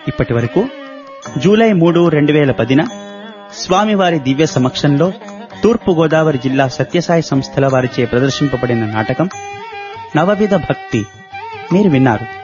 ఇప్పటి వరకు జూలై 3, 2010 స్వామివారి దివ్య సమక్షంలో తూర్పుగోదావరి జిల్లా సత్యసాయి సంస్థల వారిచే ప్రదర్శింపబడిన నాటకం నవవిధ భక్తి మీరు విన్నారు.